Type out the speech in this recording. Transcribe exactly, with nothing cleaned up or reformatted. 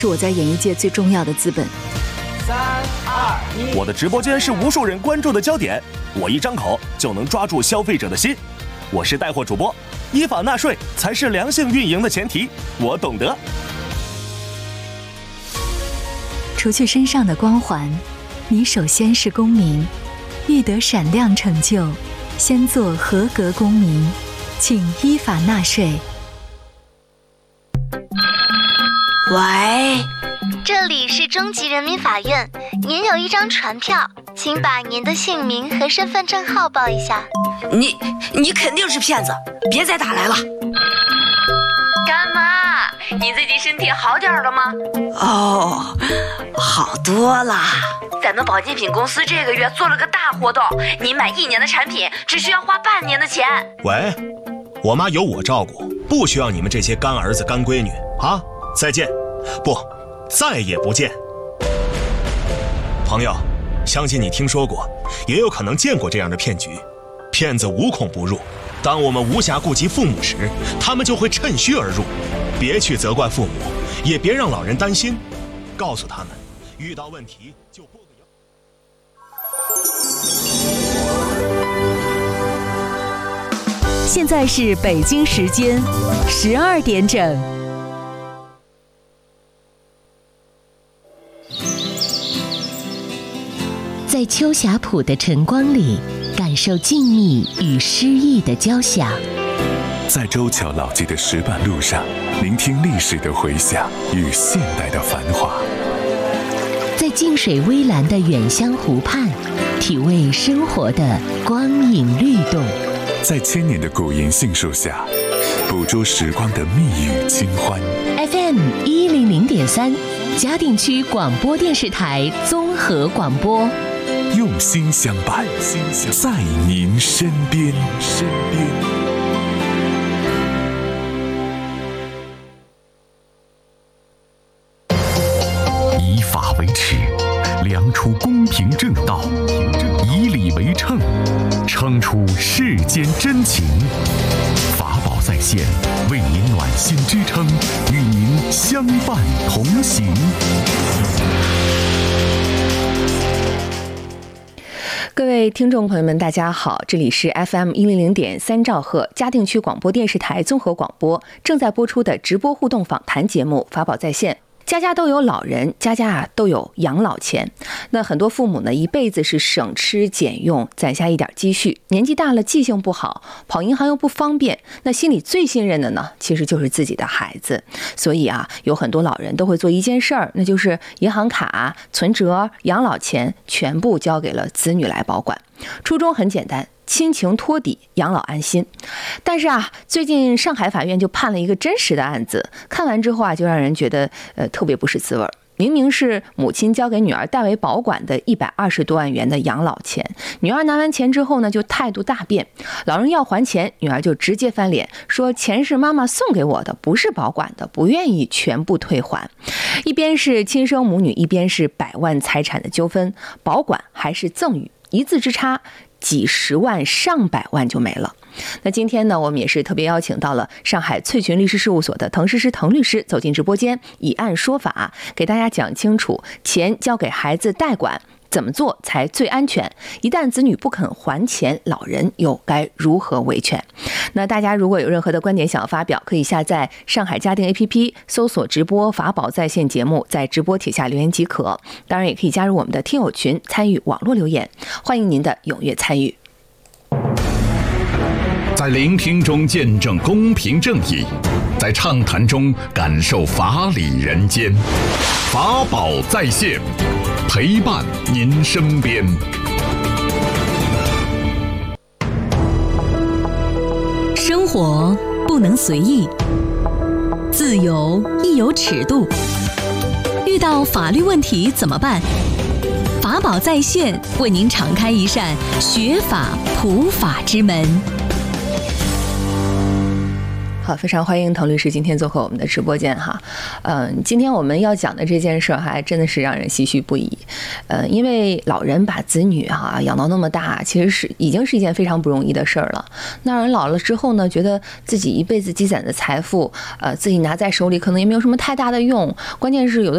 是我在演艺界最重要的资本。 三二一，我的直播间是无数人关注的焦点，我一张口就能抓住消费者的心。我是带货主播，依法纳税才是良性运营的前提，我懂得。 除去身上的光环，你首先是公民，欲得闪亮成就，先做合格公民，请依法纳税。 喂， 这里是中级人民法院，您有一张传票，请把您的姓名和身份证号报一下。 你你肯定是骗子，别再打来了。 干妈，你最近身体好点了吗？ 哦，好多了。 咱们保健品公司这个月做了个大活动，你买一年的产品只需要花半年的钱。 喂，我妈有我照顾，不需要你们这些干儿子干闺女啊！再见，不，再也不见。朋友，相信你听说过，也有可能见过这样的骗局。骗子无孔不入，当我们无暇顾及父母时，他们就会趁虚而入。别去责怪父母，也别让老人担心，告诉他们，遇到问题就拨个摇。现在是北京时间十二点整。 在秋霞浦的晨光里，感受静谧与诗意的交响； 在周桥老街的石板路上，聆听历史的回响与现代的繁华； 在静水微澜的远乡湖畔，体味生活的光影律动； 在千年的古银杏树下，捕捉时光的蜜语清欢。 F M 一零零点三，嘉定区广播电视台综合广播。 用心相伴，在您身边。身边。以法为尺，量出公平正道；以理为秤，称出世间真情。法宝在线，为您暖心支撑，与您相伴同行。 各位听众朋友们，大家好，这里是 F M 一零零点三兆赫嘉定区广播电视台综合广播正在播出的直播互动访谈节目《法宝在线》。家家都有老人，家家啊都有养老钱。那很多父母呢，一辈子是省吃俭用，攒下一点积蓄。年纪大了，记性不好，跑银行又不方便，那心里最信任的呢，其实就是自己的孩子。所以啊，有很多老人都会做一件事儿，那就是银行卡、存折、养老钱全部交给了子女来保管。初衷很简单，亲情托底，养老安心。但是啊，最近上海法院就判了一个真实的案子，看完之后啊，就让人觉得呃特别不是滋味。明明是母亲交给女儿代为保管的一百二十多万元的养老钱，女儿拿完钱之后呢，就态度大变，老人要还钱，女儿就直接翻脸，说钱是妈妈送给我的，不是保管的，不愿意全部退还。一边是亲生母女，一边是百万财产的纠纷，保管还是赠与，一字之差，几十万上百万就没了。那今天呢，我们也是特别邀请到了上海翠群律师事务所的滕诗诗滕律师走进直播间，以案说法，给大家讲清楚钱交给孩子代管怎么做才最安全，一旦子女不肯还钱，老人又该如何维权。那大家如果有任何的观点想要发表，可以下载上海嘉定 A P P 搜索直播法宝在线节目，在直播帖下留言即可。当然也可以加入我们的听友群参与网络留言，欢迎您的踊跃参与。 在聆听中见证公平正义，在畅谈中感受法理人间。法宝在线，陪伴您身边。 生活不能随意，自由亦有尺度。遇到法律问题怎么办？法宝在线为您敞开一扇学法普法之门。 好，非常欢迎滕律师今天做客我们的直播间哈。嗯，今天我们要讲的这件事还真的是让人唏嘘不已。呃，因为老人把子女哈养到那么大，其实是已经是一件非常不容易的事儿了。那人老了之后呢，觉得自己一辈子积攒的财富，呃，自己拿在手里可能也没有什么太大的用。关键是有的